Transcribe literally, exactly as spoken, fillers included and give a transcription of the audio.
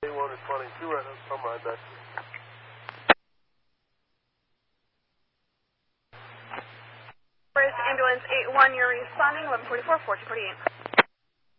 one responding to right now, some ride back. Ambulance eight one, you're responding, eleven forty-four, fourteen forty-eight.